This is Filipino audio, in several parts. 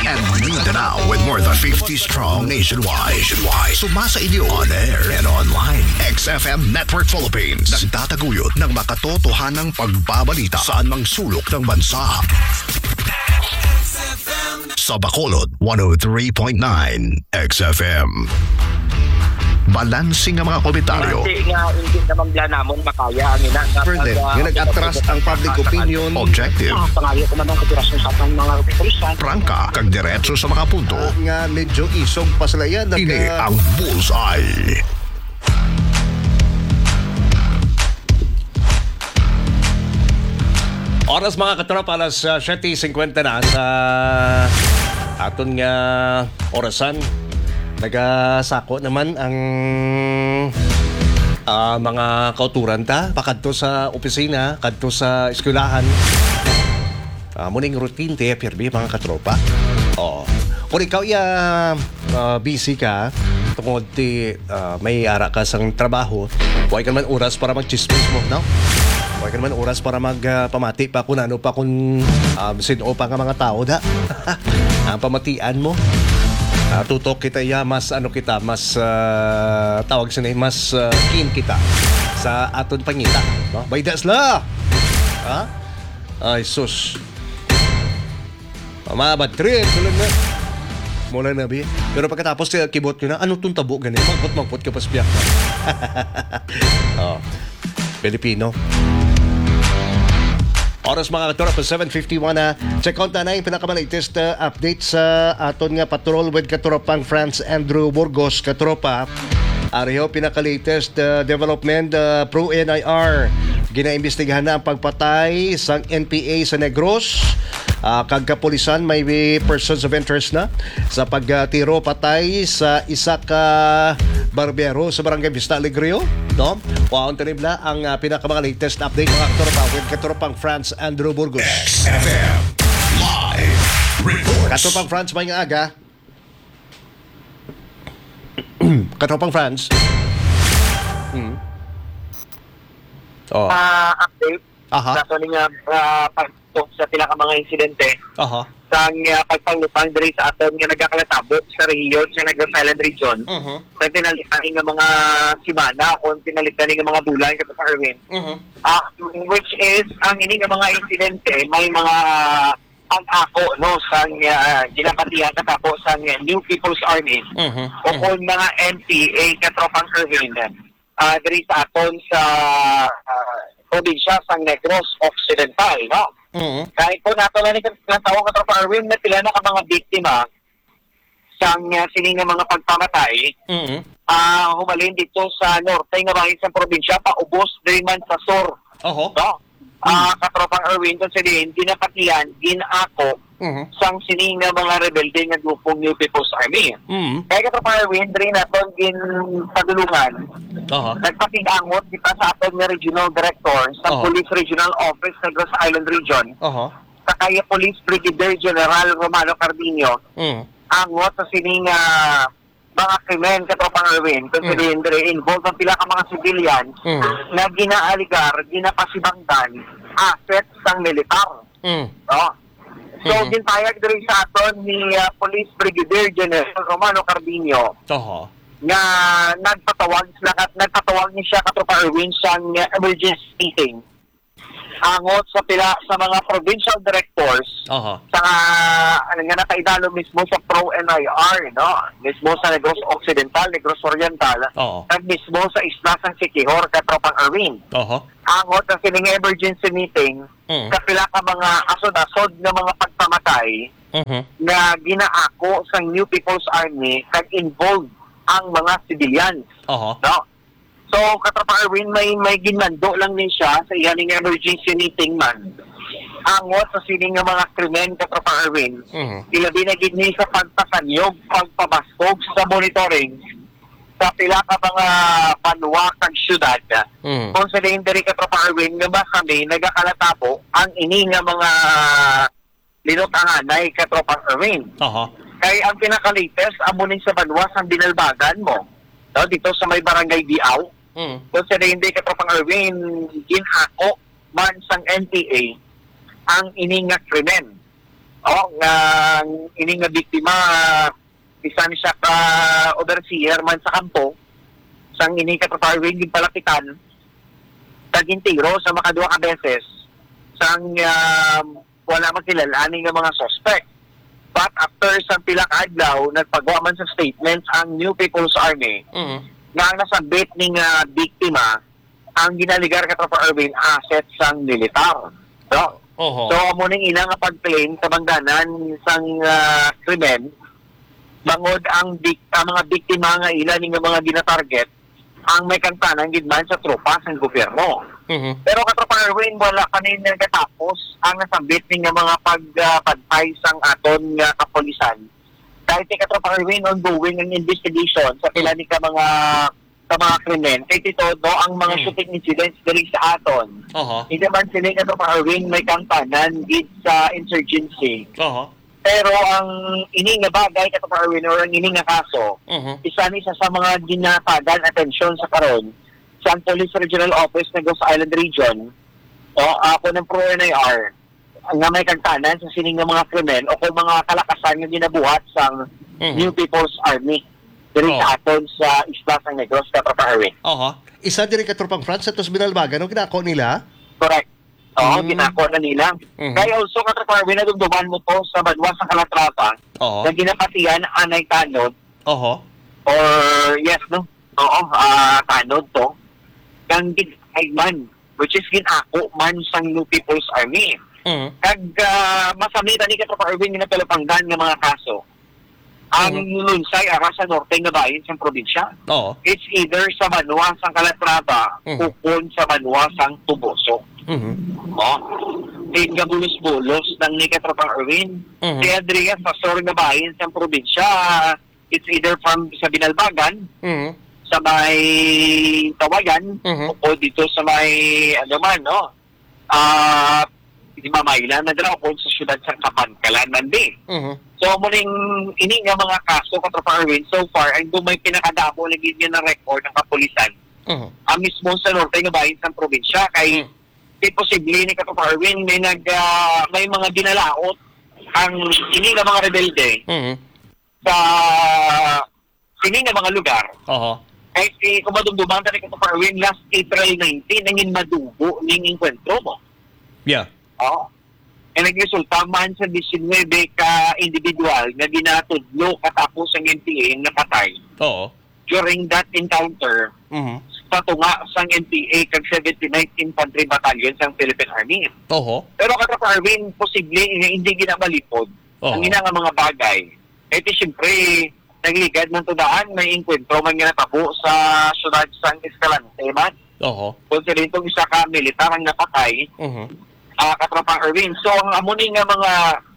and Mindanao with more than 50 strong nationwide. Sumasa inyo on air and online. XFM Network Philippines. Nagtataguyod ng makatotohanang pagbabalita saan mang sulok ng bansa. Sa Bacolod, 103.9 XFM. Balansing ang mga komentaryo. Kasi nga, hindi naman bla namon makaya ang ina. Further, nga nag-atras ang public opinion. Objective. Pangayo ko naman operasyon sa atong mga operasyon. Prangka, kag diretso sa mga punto. Nga medyo isog pa sila yan. Ini ang Bullseye. Oras mga katropa, alas 7:50 na sa aton nga orasan. Nagasako naman ang mga kauturan ta pakadto sa opisina, kadto sa eskwelahan. Muning routine te pirmi mga katropa. Kung ikaw busy ka tungod ti may ara ka sang trabaho, huwag ka naman oras para mag-chismis mo, no? Huwag ka naman oras para magpamati pa kung ano pa kung sino pa nga mga tao da. Ang pamatian mo. Tutok kita mas mas tawag sa mas keen kita sa aton pangita, no? Baydas la. Ay sus. Bad trip mula na bi. Pero pagkatapos kibot ko na ano tong tabo ganito, magpot ka pa sa biyak. Pilipino. Oras mga katropa, 7:51 na. Check out na yung pinakamalagtest update sa aton nga patrol with katropang France Andrew Burgos. Katropa, ariho pinakalatest development pro NIR. Ginaimbestigahan na ang pagpatay sa NPA sa Negros. Kagkapulisan may persons of interest na sa pagtiro patay sa isa ka barbero sa Barangay Vista Alegrio, no? Wow, tanibla ang pinaka latest update mga katropa with katropang France Andrew Burgos. XFM Live Report. Katropang France may nga aga. Katropang France. Update. Aha. Sa nga pagtok sa pila ka mga insidente. Aha. Sa pagpanglupang diri sa aton nga nagkakalatabo sa rehiyon sa Negros Island Region. Kung pinalitan nga mga simana, kung pinalitan nga mga bulan kato sa Erwin. Which is, ang ini nga mga insidente, may mga pag-ako, no, sa ginapatihan katapo sa New People's Army. O kung mga NPA katropang Erwin. Diri sa aton sa probinsya sa Negros Occidental, no? Kahit po nato lang ng tawang katropa Erwin na pila na ka mga biktima sa sining mga pagpamatay, humalin dito sa norte nga bangin sa probinsya, paubos diri man sa sur. No? Katropang Erwin, kung silihin, ginapatihan, ginako, sang sining nga mga rebelde nga grupong New People's Army. Kaya katropang Erwin, diri naton ginpadulungan, nagpatingangot kita sa aton nga regional director sa Police Regional Office sa Negros Island Region, sa kaya Police Brigadier General Romano Cardino, angot sa sining mga krimen katropang Erwin, kung silihin diri involved ang pila ka mga civilian na ginaaligar, ginapasibangdan assets sang militar. No? So, ginpayag diri sa aton ni Police Brigadier General Romano Cardino nga nagpatawag ni siya katropang Erwin sa emergency meeting angot sa pila sa mga provincial directors sa nga nakaidalo mismo sa Pro NIR, no? Mismo sa Negros Occidental, Negros Oriental, at mismo sa isla sang Siquijor, katropang Erwin. Angot sa sining emergency meeting sa pila ka mga asod-asod na mga pagpamatay na ginaako sa New People's Army kag involved ang mga civilians. No? So, katropang Erwin, may ginando lang din siya sa iyaning emergency meeting man. Angot sa sining nga mga krimen, katropang Erwin, ilabi na gini sa pagpasanyog, pagpabastog sa monitoring sa pila ka mga banwa kag syudad. Kung sa diri katropang Erwin, nga ba kami nagakalatabo ang ini nga mga linutanganay katropang Erwin. Kaya ang pinaka-latest, amunin sa banwa sa binalbagan mo. No, dito sa may barangay Diaw. Kung sa hindi katropang Erwin, ginhako man sang NPA ang ininga krimen. nga ini nga biktima isa ni siya ka overseer man sa kampo sang ini ka Erwin din palapitan tagintiro sa makaduha ka beses sang wala makilala ani nga mga suspect. But after sa pila ka adlaw nagpagawa man sa statements ang New People's Army nga ang nasabit ning biktima ang ginaligar ka Erwin asset sang militar. So, so amo ning ina nga pag-claim sa bangdanan sang krimen bangod ang mga biktima nga ilan nga mga gina-target ang may kantanan gidman sa tropa sa gobyerno. Pero katropa Erwin, wala kanin nagkatapos ang nasambit ning mga pagpantay sang aton nga kapulisan. Dahil katropa Erwin, ongoing ang investigation sa pila ni ka mga krimen. Kaya ito, no, ang mga shooting incidents diri sa aton. Hindi man sila katropa Erwin may kantanan gid sa insurgency. Pero ang ini nga bagay katropa Erwin or ang ini nga kaso, isa ni sa mga ginatagan atensyon sa karon sa Police Regional Office ng Ghost Island Region ako ng PRO-NIR nga may kantanan sa sining nga mga krimen o kung mga kalakasan nga ginabuhat sa New People's Army diri sa aton sa Isla San Negros katropa Erwin. Isa diri ka tropang France sa tos binalbagan no ginako nila? Correct. Ginako na nila. Kaya also katropa Erwin nadumduman mo to sa Banwa sa Calatrava na ginapatian anay tanod. Or yes no. Tanod to. Kang ginayman which is ginako man sang New People's Army. Kag masamita ni katropa Erwin nga talapangdan nga mga kaso. Ang lunsay ara sa norte nga bahin sa probinsya. It's either sa Banwa sang Calatrava o kung sa Banwa sang Tuboso. Nga bulos-bulos ng ni katropa Erwin. Si Adrian sa sur nga bahin sa probinsya, it's either from sa Binalbagan, sa may Tawagan, o dito sa may, ano man, no? Hindi mamaylan na dalaw po sa syudad sa Kapankalan, Mandi. So, muling ini nga mga kaso, katropa Erwin, so far, ay may pinakadamo lagi niya na record ng kapulisan. Ang mismo sa norte nga bahin sa probinsya, kay posible ni katropa Erwin, may mga dinalaot ang ini nga mga rebelde sa ini nga mga lugar. Kahit kung madumduman tayo kung Erwin, last April 19, nangin madugo ning enkwentro mo. E nagresulta man sa 19 ka individual na ginatudlo katapos ang NPA na patay. During that encounter, patunga sang NPA kag 79th Infantry Battalion sang Philippine Army. Pero katropa Erwin, posible hindi ginabalipod ang ina nga mga bagay. Ito siyempre, nagligad ng tudaan, may inkwentro man nga natabo sa syudad San Escalante man. Kung sila itong isa ka militar ang napatay, katropang Erwin. So, ang amunin nga mga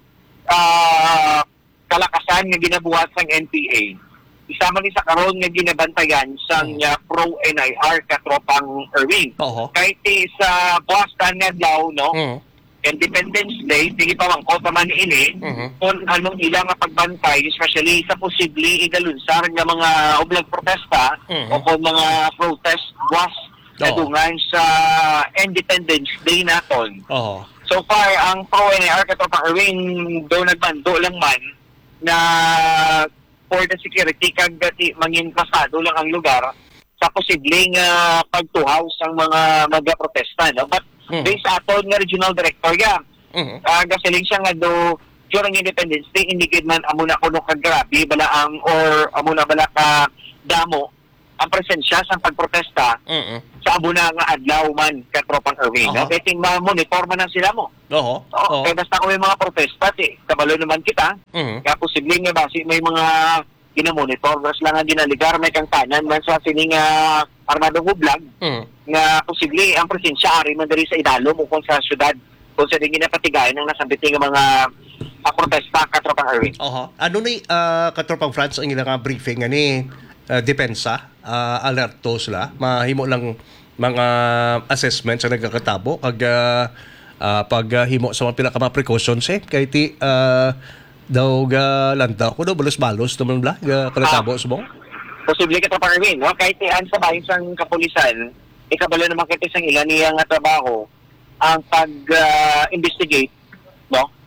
kalakasan nga ginabuhat sang NPA, isa man sa karon nga ginabantayan sang PRO-NIR katropang Erwin. Kahit sa Boston nga daw, no? Independence Day, hindi pa man ko taman ini kung anong ilang pagbantay, especially sa posible igalunsar ng mga oblag protesta o kung mga protest was kadungan sa Independence Day naton. So far, ang PRO-NIR katropa Erwin do nagbando lang man na for the security kag mangin pasado lang ang lugar sa posibleng pagtuhaw sang mga protesta, no? But based sa aton nga regional director gasiling siya nga do during Independence Day indicate man amuna kuno kag grabe bala ang or amuna bala ka damo ang presensya sa pagprotesta sa abuna nga adlaw man katropang Erwin. Beting ma-monitor man ang sila mo. Kaya basta kung may mga protesta, kabalo naman kita, kaya posibleng nga basi may mga ginamonitor, basta lang ang ginaligar, may kang tanan man sa sining armadong hublag, nga posible ang presensya ari man diri sa idalom o kung sa syudad, kung sa din ginapatigayan ng nasambiting mga protesta katropang Erwin. Ano ni katropang France ang ilang briefing ani depensa, alerto sila, mahimo lang mga assessment sa nagkakatabo kag paghimo sa mga pinaka precautions kay ti daw landa ko daw balos-balos naman bla kalatabo subong. Posible katropang Erwin, no? Kahit an sa bahin sang kapulisan, ikabalo naman kiti sang ilan niya nga trabaho ang pag-investigate, no?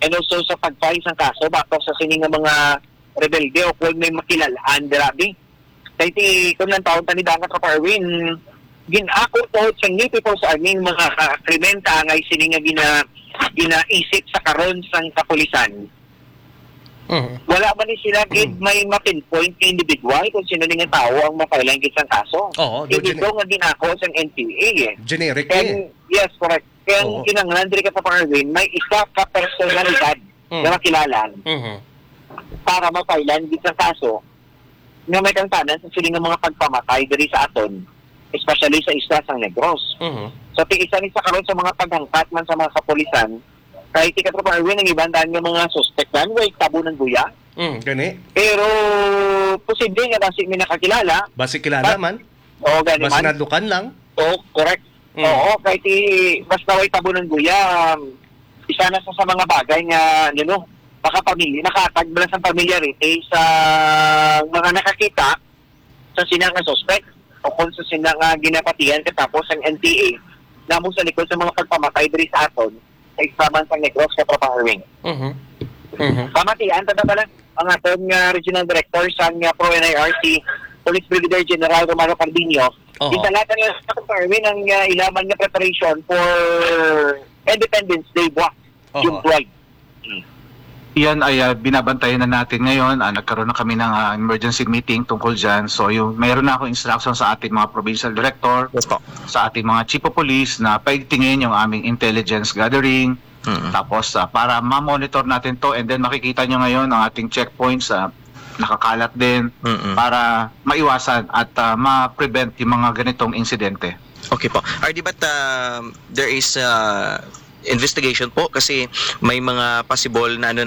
and also sa pag-file ng kaso batok sa sining nga mga rebelde o kung may makilalaan dirabi. Kaya kung nang taon tani dangat ka Parwin, ginako to sa new people sa aming mga krimenta ngay sining nga ginaisip sa karon sang kapulisan. Wala ba ni sila may ma-pinpoint kay individual kung sino nga tao ang mapailan kisang kaso? Oo, Ito nga ginako sa NPA eh. Generic And, yes, correct. Kaya kinanglan diri ka pa Parwin, may isa ka personalidad na makilalan para mapailan kisang kaso nga may kantanan sa siling nga mga pagpamatay diri sa aton, especially sa isla sang Negros. So, isa ni sa karon sa mga paghangkat man sa mga kapulisan, kahit ikaw pa rin ang ibandaan ng mga suspektan, way tabo ng guya. Gani. Pero, posible nga basi may nakakilala. Basi kilala man. Oo, gani Basi man. nadukan lang. Oo, correct. Oo, kahit basta way tabo ng guya, isa na sa mga bagay nga, nakatagbalas ang familiarity sa mga nakakita sa sinang nga suspect o kung sa sinang ginapatihan katapos ang NPA na mo sa likod sa mga pagpamatay diri sa aton sa Extraman sang Negros ka Parwin. Pamatian tada pala ang aton nga regional director sang Pro-NIRC Police Brigadier General Romano Cardinio. Isalatan nga sa Parwin ang ilaman nga preparation for Independence Day walk June 12. Yan ay binabantayan na natin ngayon. Nagkaroon na kami ng emergency meeting tungkol dyan. So mayroon na ako instruction sa ating mga provincial director, sa ating mga chief of police na paigtingin yung aming intelligence gathering. Tapos para ma-monitor natin to and then makikita nyo ngayon ang ating checkpoints nakakalat din para maiwasan at ma-prevent yung mga ganitong insidente. Okay po. RD, but there is investigation po kasi may mga possible na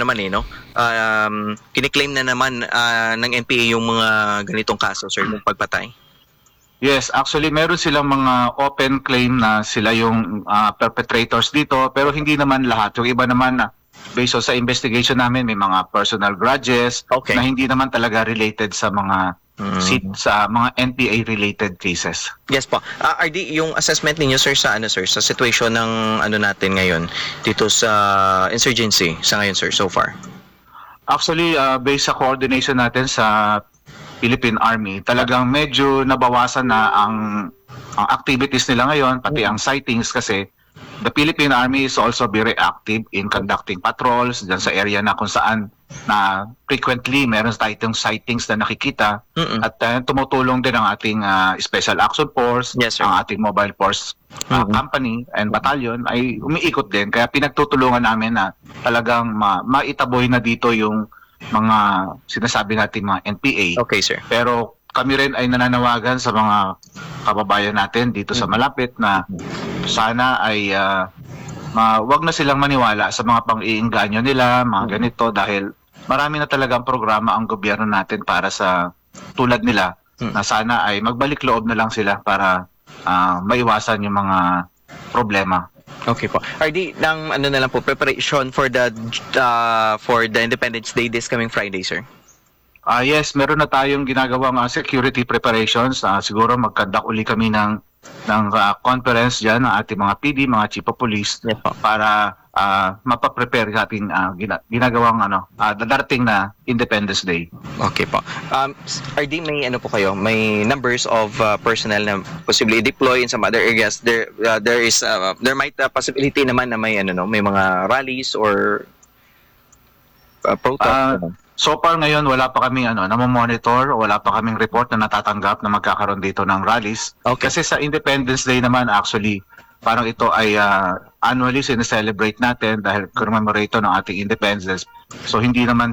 kiniklaim na naman ng NPA yung mga ganitong kaso, sir, yung pagpatay. Yes, actually meron silang mga open claim na sila yung perpetrators dito pero hindi naman lahat. Yung iba naman based sa investigation namin may mga personal grudges na hindi naman talaga related sa mga sa mga NPA-related cases. Yes po. RD, yung assessment ninyo, sir, sa sa situation ng natin ngayon dito sa insurgency sa ngayon, sir, so far? Actually, based sa coordination natin sa Philippine Army, talagang medyo nabawasan na ang activities nila ngayon, pati ang sightings kasi the Philippine Army is also very active in conducting patrols dyan sa area na kung saan na frequently meron tayong sightings na nakikita at tumutulong din ang ating Special Action Force, ang ating Mobile Force Company and Battalion ay umiikot din. Kaya pinagtutulungan namin na talagang maitaboy na dito yung mga sinasabi natin mga NPA. Okay, sir. Pero kami rin ay nananawagan sa mga kababayan natin dito sa malapit na sana ay wag na silang maniwala sa mga pang-iinganyo nila, mga ganito dahil marami na talagang programa ang gobyerno natin para sa tulad nila na sana ay magbalik loob na lang sila para maiwasan yung mga problema. Okay po. RD, ng na lang po, preparation for the Independence Day this coming Friday, sir? Yes, meron na tayong ginagawang security preparations. Siguro mag-conduct uli kami ng conference dyan ng ating mga PD, mga chief of police para mapaprepare ating ginagawang darating na Independence Day. Okay po. RD, may po kayo? May numbers of personnel na possibly deploy in some other areas. There might possibility naman na may may mga rallies or protest. So far ngayon wala pa kaming namomonitor, wala pa kaming report na natatanggap na magkakaroon dito ng rallies. Kasi sa Independence Day naman actually parang ito ay annually sineselebrate natin dahil commemorate ng ating independence. So hindi naman